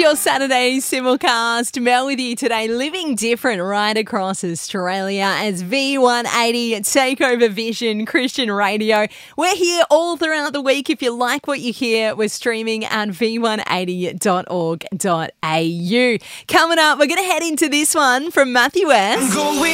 your Saturday simulcast. Mel with you today, living different right across Australia as V180 Takeover Vision Christian Radio. We're here all throughout the week. If you like what you hear, we're streaming at v180.org.au. Coming up, we're going to head into this one from Matthew West.